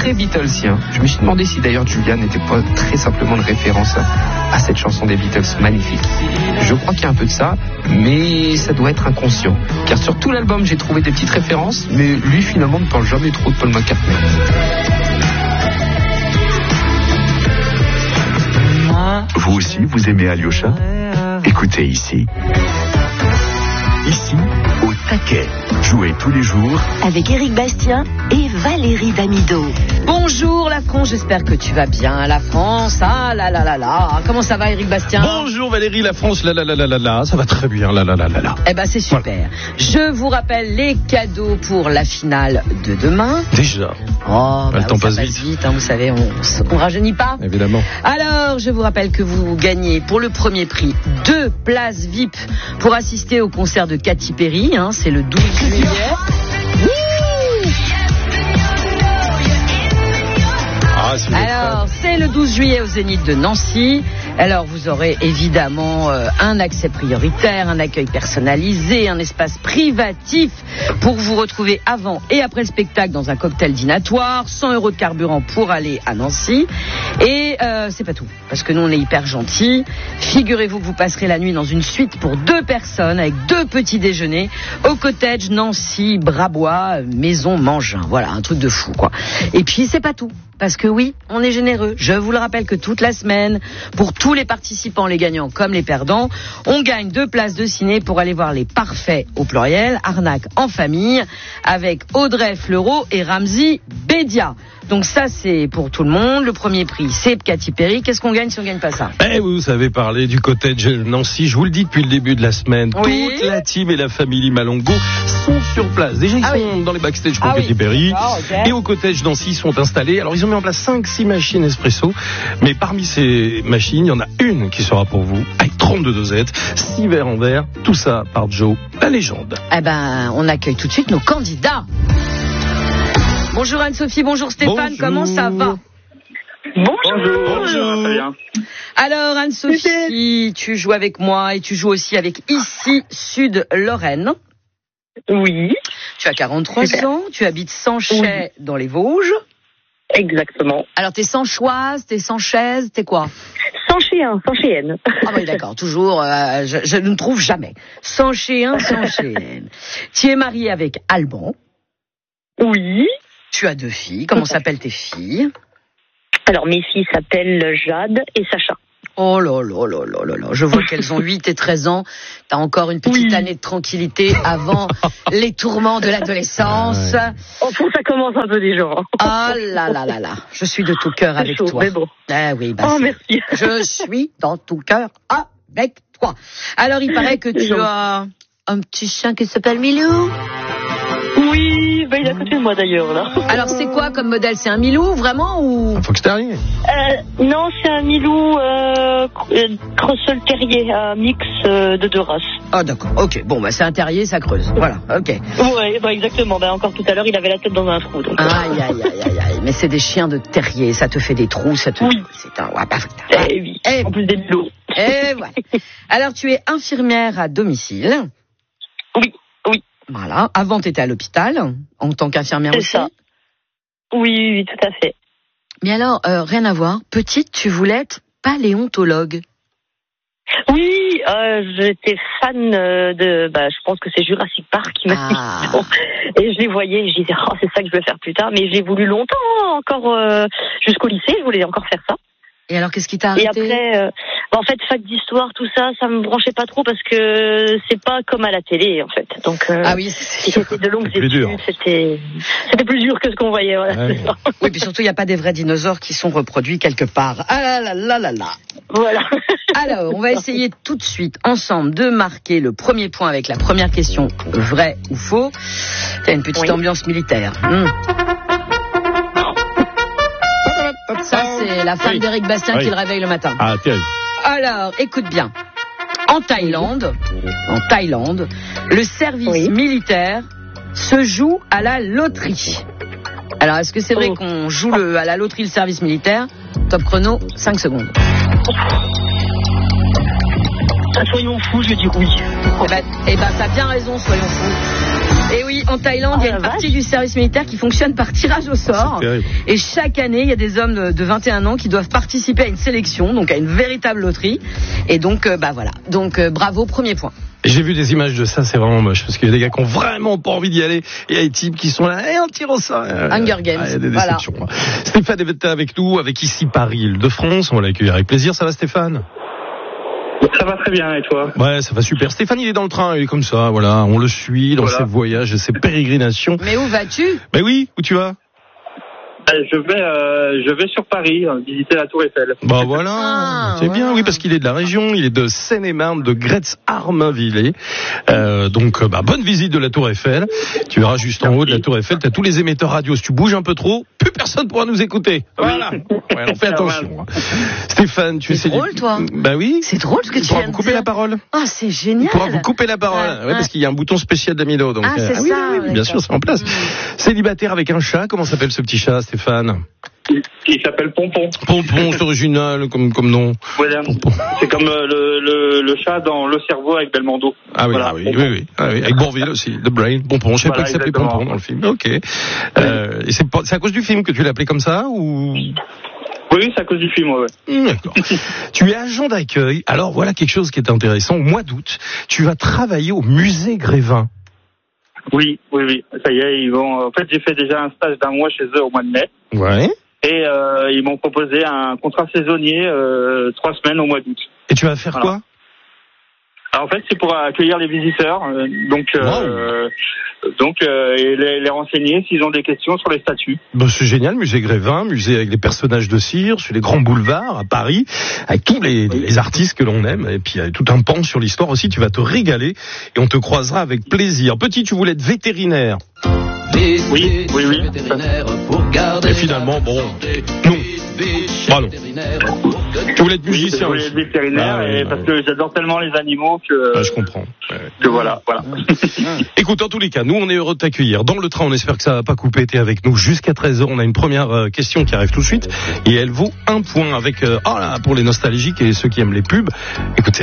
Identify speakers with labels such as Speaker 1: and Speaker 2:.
Speaker 1: très Beatlesien. Je me suis demandé si d'ailleurs Julia n'était pas très simplement une référence à cette chanson des Beatles magnifique. Je crois qu'il y a un peu de ça, mais ça doit être inconscient. Car sur tout l'album, j'ai trouvé des petites références, mais lui finalement ne parle jamais trop de Paul McCartney.
Speaker 2: Vous aussi, vous aimez Alyosha? Écoutez ici. Ici, au taquet. Jouez tous les jours
Speaker 3: avec Éric Bastien et Valérie Damido.
Speaker 4: Bonjour la France, j'espère que tu vas bien. La France, ah là là là là. Comment ça va Éric Bastien?
Speaker 5: Bonjour Valérie, la France, là là là là là là. Ça va très bien, là là là là là.
Speaker 4: Eh ben c'est super. Voilà. Je vous rappelle les cadeaux pour la finale de demain.
Speaker 5: Déjà.
Speaker 4: Oh,
Speaker 5: le temps passe vite.
Speaker 4: Hein, vous savez, on rajeunit pas.
Speaker 5: Évidemment.
Speaker 4: Alors, je vous rappelle que vous gagnez pour le premier prix 2 places VIP pour assister au concert de Katy Perry. Hein, c'est le 12 juillet. Alors, c'est le 12 juillet au Zénith de Nancy. Alors, vous aurez évidemment un accès prioritaire, un accueil personnalisé, un espace privatif pour vous retrouver avant et après le spectacle dans un cocktail dînatoire, 100 € de carburant pour aller à Nancy. Et c'est pas tout, parce que nous, on est hyper gentils. Figurez-vous que vous passerez la nuit dans une suite pour 2 personnes avec 2 petits déjeuners au cottage Nancy Brabois, maison Mangin. Voilà, un truc de fou, quoi. Et puis, c'est pas tout. Parce que oui, on est généreux. Je vous le rappelle que toute la semaine, pour tous les participants, les gagnants comme les perdants, on gagne 2 places de ciné pour aller voir Les Parfaits au pluriel, Arnaque en famille, avec Audrey Fleurot et Ramzy Bédia. Donc ça, c'est pour tout le monde. Le premier prix, c'est Katy Perry. Qu'est-ce qu'on gagne si on gagne pas ça?
Speaker 5: Vous avez parlé du cottage Nancy. Je vous le dis depuis le début de la semaine. Oui. Toute la team et la famille Malongo sont sur place. Déjà, ils sont dans les backstage pour Katy Perry. Okay. Et au cottage Nancy, ils sont installés. Alors, ils ont mis en place 5-6 machines espresso. Mais parmi ces machines, il y en a une qui sera pour vous, avec 32 dosettes, 6 verres en verre. Tout ça par Joe, la légende.
Speaker 4: Eh ben, on accueille tout de suite nos candidats. Bonjour Anne-Sophie, bonjour Stéphane, comment ça va?
Speaker 6: Bonjour. Très bien.
Speaker 4: Alors Anne-Sophie, tu joues avec moi et tu joues aussi avec Ici Sud Lorraine.
Speaker 6: Oui.
Speaker 4: Tu as 43 ans, tu habites Sanchet dans les Vosges.
Speaker 6: Exactement.
Speaker 4: Alors t'es Sanchoise, t'es Sanchaise, t'es quoi?
Speaker 6: Sanchéenne.
Speaker 4: Ah oui d'accord, toujours, je ne trouve jamais. Sanchéenne. Tu es mariée avec Alban.
Speaker 6: Oui.
Speaker 4: Tu as 2 filles. Comment s'appellent tes filles?
Speaker 6: Alors, mes filles s'appellent Jade et Sacha.
Speaker 4: Oh là là là là là là. Je vois qu'elles ont 8 et 13 ans. T'as encore une petite année de tranquillité avant les tourments de l'adolescence.
Speaker 6: Oh, ça commence un peu déjà.
Speaker 4: Ah là là là là. Je suis de tout cœur avec toi.
Speaker 6: Mais bon.
Speaker 4: Ah oui,
Speaker 6: merci.
Speaker 4: Je suis dans tout cœur avec toi. Alors, il paraît que tu as un petit chien qui s'appelle Milou.
Speaker 6: Oui, il est à côté de moi d'ailleurs là.
Speaker 4: Alors c'est quoi comme modèle? C'est un Milou vraiment ou
Speaker 5: un Fox Terrier?
Speaker 6: Non, c'est un Milou Creusel Terrier, un mix de 2 races.
Speaker 4: Ah d'accord, ok. Bon c'est un terrier, ça creuse. Voilà, ok.
Speaker 6: Ouais, exactement. Encore tout à l'heure, il avait la tête dans un trou. Donc...
Speaker 4: Aïe. Mais c'est des chiens de terrier, ça te fait des trous, ça te.
Speaker 6: Oui.
Speaker 4: C'est un.
Speaker 6: Oui. En plus des Milots.
Speaker 4: Et voilà. Alors tu es infirmière à domicile.
Speaker 6: Oui.
Speaker 4: Voilà. Avant, tu étais à l'hôpital, en tant qu'infirmière aussi.
Speaker 6: C'est ça. Oui, tout à fait.
Speaker 4: Mais alors, rien à voir. Petite, tu voulais être paléontologue.
Speaker 6: Oui, j'étais fan je pense que c'est Jurassic Park qui m'a dit. Et je les voyais, et je disais, c'est ça que je veux faire plus tard. Mais j'ai voulu longtemps, encore jusqu'au lycée, je voulais encore faire ça.
Speaker 4: Et alors, qu'est-ce qui t'a arrêté?
Speaker 6: Et après, en fait, fac d'histoire, tout ça, ça me branchait pas trop parce que c'est pas comme à la télé, en fait. Donc, si c'était de longues études, c'était plus dur que ce qu'on voyait. Voilà. Ouais.
Speaker 4: Oui, puis surtout, il n'y a pas des vrais dinosaures qui sont reproduits quelque part. Ah là là là là.
Speaker 6: Voilà.
Speaker 4: Alors, on va essayer tout de suite, ensemble, de marquer le premier point avec la première question, vrai ou faux. T'as une petite ambiance militaire. Ça, c'est la femme d'Éric Bastien qui le réveille le matin.
Speaker 5: Ah, tiens.
Speaker 4: Alors, écoute bien. En Thaïlande, le service militaire se joue à la loterie. Alors, est-ce que c'est vrai qu'on joue à la loterie le service militaire? Top chrono, 5 secondes.
Speaker 6: Soyons fous, je dis oui.
Speaker 4: Eh ben, t'as bien raison, soyons fous. Et oui, en Thaïlande, il y a une partie du service militaire qui fonctionne par tirage au sort. Et chaque année, il y a des hommes de 21 ans qui doivent participer à une sélection, donc à une véritable loterie. Et donc, voilà. Donc, bravo, premier point.
Speaker 5: Et j'ai vu des images de ça, c'est vraiment moche, parce qu'il y a des gars qui ont vraiment pas envie d'y aller, et il y a des types qui sont là, et un tir au sort.
Speaker 4: Hunger Games.
Speaker 5: Il y a des déceptions. Voilà. Stéphane est avec nous, avec ici Paris, Île-de-France, on va l'accueillir avec plaisir. Ça va, Stéphane?
Speaker 7: Ça va très bien, et toi?
Speaker 5: Ouais, ça va super. Stéphane, il est dans le train, il est comme ça, voilà, on le suit dans ses voyages et ses pérégrinations.
Speaker 4: Mais où vas-tu?
Speaker 5: Ben oui, où tu vas?
Speaker 7: Je vais sur Paris visiter la Tour Eiffel.
Speaker 5: Bah voilà, c'est bien, oui, parce qu'il est de la région, il est de Seine-et-Marne, de Gretz-Armainvillers. Donc, bonne visite de la Tour Eiffel. Tu verras juste en haut de la Tour Eiffel, t'as tous les émetteurs radio. Si tu bouges un peu trop, plus personne pourra nous écouter. Voilà. Ouais, on fait attention. Stéphane, tu sais.
Speaker 4: C'est drôle, toi.
Speaker 5: Bah oui.
Speaker 4: C'est drôle ce que tu viens de dire.
Speaker 5: Vous couper la parole.
Speaker 4: Ah, c'est génial.
Speaker 5: Il pourra vous couper la parole. Ouais, parce qu'il y a un bouton spécial d'Amilo. Donc,
Speaker 4: c'est ça.
Speaker 5: Oui, bien sûr, c'est en place. Célibataire avec un chat. Comment s'appelle ce petit chat, Stéphane?
Speaker 7: Il s'appelle Pompon.
Speaker 5: Pompon, c'est original comme nom.
Speaker 7: Voilà. C'est comme le chat dans Le Cerveau avec Belmondo.
Speaker 5: Ah oui, voilà, oui. Avec Bourvil aussi, The Brain. Pompon, je sais pas qu'il s'appelait Pompon dans le film. Ok. Et c'est à cause du film que tu l'as appelé comme ça ou?
Speaker 7: Oui, c'est à cause du film, ouais.
Speaker 5: D'accord. Tu es agent d'accueil. Alors voilà quelque chose qui est intéressant. Au mois d'août, tu vas travailler au musée Grévin.
Speaker 7: Oui. Ça y est, ils vont. En fait, j'ai fait déjà un stage d'1 mois chez eux au mois de mai.
Speaker 5: Ouais.
Speaker 7: Et ils m'ont proposé un contrat saisonnier 3 semaines au mois d'août.
Speaker 5: Et tu vas faire quoi?
Speaker 7: Alors, en fait, c'est pour accueillir les visiteurs, et les renseigner s'ils ont des questions sur les statues.
Speaker 5: Bah, c'est génial, musée Grévin, musée avec les personnages de cire, sur les grands boulevards à Paris, avec tous les artistes que l'on aime, et puis il y a tout un pan sur l'histoire aussi. Tu vas te régaler et on te croisera avec plaisir. Petit, tu voulais être vétérinaire.
Speaker 7: Oui.
Speaker 5: Et finalement, bon, non. Bah non. Tu voulais être musicien.
Speaker 7: Je voulais être vétérinaire parce que j'adore tellement les animaux que.
Speaker 5: Je comprends.
Speaker 7: Que voilà.
Speaker 5: Écoute, en tous les cas, nous on est heureux de t'accueillir dans le train. On espère que ça va pas couper. T'es avec nous jusqu'à 13h. On a une première question qui arrive tout de suite et elle vaut 1 point avec pour les nostalgiques et ceux qui aiment les pubs. Écoutez.